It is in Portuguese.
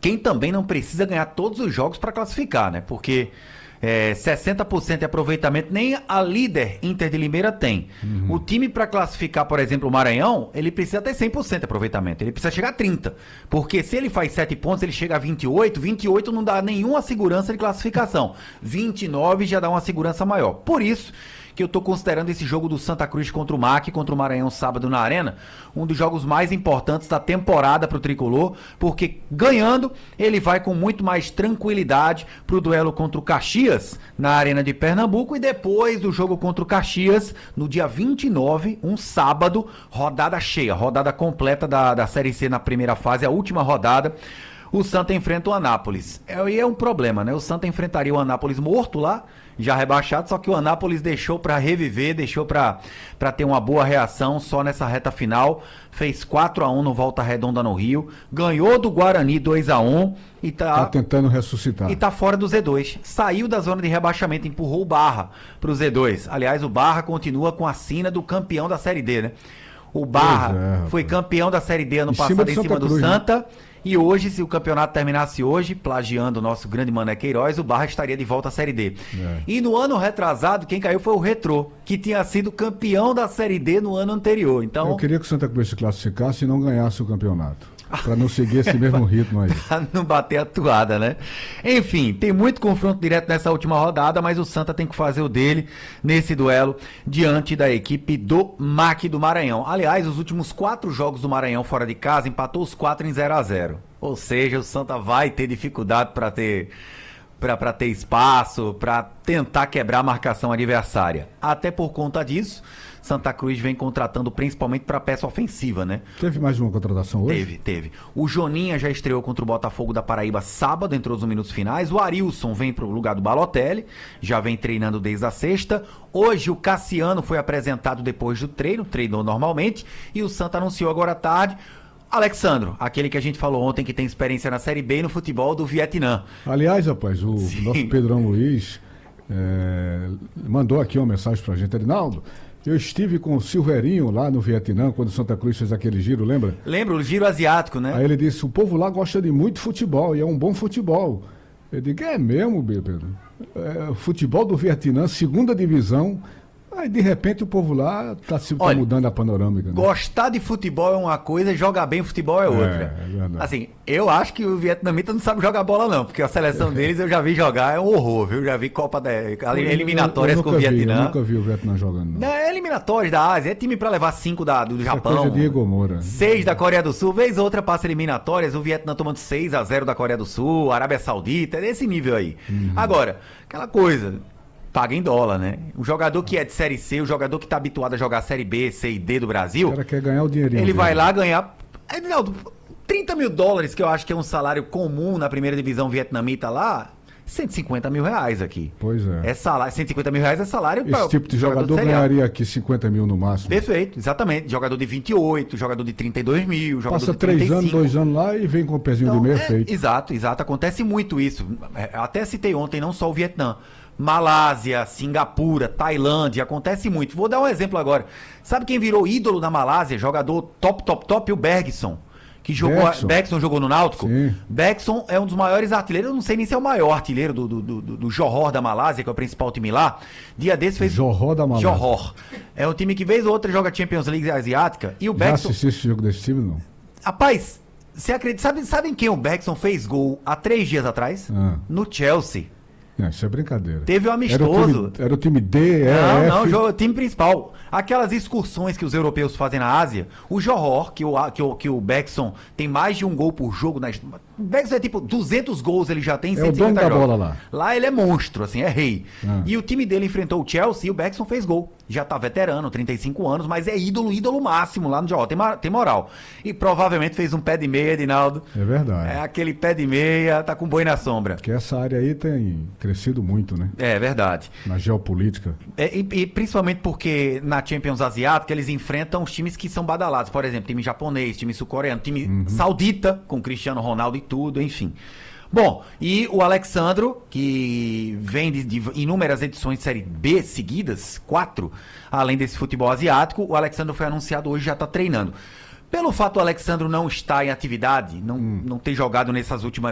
quem também não precisa ganhar todos os jogos para classificar, né? Porque 60% de aproveitamento nem a líder Inter de Limeira tem. O time para classificar, por exemplo, o Maranhão, ele precisa ter 100% de aproveitamento. Ele precisa chegar a 30%. Porque se ele faz 7 pontos, ele chega a 28. 28 não dá nenhuma segurança de classificação. 29 já dá uma segurança maior. Por isso que eu tô considerando esse jogo do Santa Cruz contra o MAC, contra o Maranhão sábado na Arena, um dos jogos mais importantes da temporada pro Tricolor, porque ganhando, ele vai com muito mais tranquilidade pro duelo contra o Caxias, na Arena de Pernambuco, e depois do jogo contra o Caxias, no dia 29, um sábado, rodada cheia, rodada completa da Série C na primeira fase, a última rodada, o Santa enfrenta o Anápolis. E é um problema, né? O Santa enfrentaria o Anápolis morto lá, já rebaixado, só que o Anápolis deixou pra reviver, deixou pra ter uma boa reação só nessa reta final, fez 4-1 no Volta Redonda no Rio, ganhou do Guarani 2-1 e tá tentando ressuscitar. E tá fora do Z2, saiu da zona de rebaixamento, empurrou o Barra pro Z2. Aliás, o Barra continua com a sina do campeão da Série D, né? O Barra foi campeão da Série D ano passado em cima do Santa, né? E hoje, se o campeonato terminasse hoje, plagiando o nosso grande Mané Queiroz, o Barra estaria de volta à Série D. E no ano retrasado, quem caiu foi o Retrô, que tinha sido campeão da Série D no ano anterior. Então, eu queria que o Santa Cruz se classificasse e não ganhasse o campeonato. Para não seguir esse mesmo ritmo aí. Pra não bater a toada, né? Enfim, tem muito confronto direto nessa última rodada, mas o Santa tem que fazer o dele nesse duelo diante da equipe do MAC do Maranhão. Aliás, os últimos 4 jogos do Maranhão fora de casa empatou os 4 em 0-0. Ou seja, o Santa vai ter dificuldade para ter espaço, para tentar quebrar a marcação adversária. Até por conta disso, Santa Cruz vem contratando principalmente para peça ofensiva, né? Teve mais uma contratação hoje? Teve. O Joninha já estreou contra o Botafogo da Paraíba sábado, entrou nos minutos finais. O Arilson vem para o lugar do Balotelli, já vem treinando desde a sexta. Hoje o Cassiano foi apresentado depois do treino, treinou normalmente. E o Santa anunciou agora à tarde Alexandro, aquele que a gente falou ontem que tem experiência na Série B e no futebol do Vietnã. Aliás, rapaz, o nosso Pedrão Luiz mandou aqui uma mensagem pra gente. Arinaldo, eu estive com o Silveirinho lá no Vietnã, quando o Santa Cruz fez aquele giro, lembra? Lembro, o giro asiático, né? Aí ele disse, o povo lá gosta de muito futebol, e é um bom futebol. Eu digo, é mesmo, Pedro? Futebol do Vietnã, 2ª divisão. Aí, de repente, o povo lá tá mudando a panorâmica. Né? Gostar de futebol é uma coisa, jogar bem futebol é outra. Assim, eu acho que o vietnamita não sabe jogar bola, não, porque a seleção deles eu já vi jogar, é um horror, viu? Já vi eliminatórias com o Vietnã. Eu nunca vi o Vietnã jogando, não. É eliminatórias da Ásia, é time pra levar 5 do Japão. Coisa de Diego Moura. 6 da Coreia do Sul, vez outra passa eliminatórias, o Vietnã tomando 6-0 da Coreia do Sul, Arábia Saudita, é desse nível aí. Agora, aquela coisa, paga em dólar, né? O jogador que é de Série C, o jogador que tá habituado a jogar Série B, C e D do Brasil, o cara quer ganhar o dinheirinho. Ele vai lá ganhar, Edinaldo, $30 mil, que eu acho que é um salário comum na primeira divisão vietnamita lá, R$150 mil aqui. Pois é. Salário, R$150 mil é salário para esse tipo de jogador ganharia aqui 50 mil no máximo. Perfeito, exatamente. Jogador de 28, jogador de 32 mil, jogador passa de 35. Passa 3 anos, 2 anos lá e vem com o pezinho do meio feito. Exato. Acontece muito isso. Até citei ontem, não só o Vietnã. Malásia, Singapura, Tailândia, acontece muito. Vou dar um exemplo agora. Sabe quem virou ídolo na Malásia? Jogador top, o Bergson. Que jogou, Bergson jogou no Náutico. Sim. Bergson é um dos maiores artilheiros, eu não sei nem se é o maior artilheiro do Johor da Malásia, que é o principal time lá. Dia desse fez... Johor da Malásia. Johor. É um time que vez ou outra joga Champions League asiática. E o Bergson... Já assistiu esse jogo desse time, não? Rapaz, você acredita... Sabe em quem o Bergson fez gol há 3 dias atrás? No Chelsea. Não, isso é brincadeira. Teve um amistoso. Era o time D, Não, o time principal. Aquelas excursões que os europeus fazem na Ásia, o Johor, que o Bergson tem mais de um gol por jogo. O Bergson é tipo 200 gols ele já tem em 150 jogos. É o dono da bola lá. Lá ele é monstro, assim, é rei. E o time dele enfrentou o Chelsea e o Bergson fez gol. Já tá veterano, 35 anos, mas é ídolo máximo lá no Johor. Tem moral. E provavelmente fez um pé de meia, Edinaldo. É verdade. É aquele pé de meia, tá com boi na sombra. Porque essa área aí tem crescido muito, né? É verdade. Na geopolítica. E principalmente porque na Champions Asiática eles enfrentam os times que são badalados. Por exemplo, time japonês, time sul-coreano, time saudita, com Cristiano Ronaldo e tudo, enfim. Bom, e o Alexandro, que vem de inúmeras edições de Série B seguidas, 4, além desse futebol asiático, o Alexandro foi anunciado hoje e já está treinando. Pelo fato do Alexandro não estar em atividade, não ter jogado nessas últimas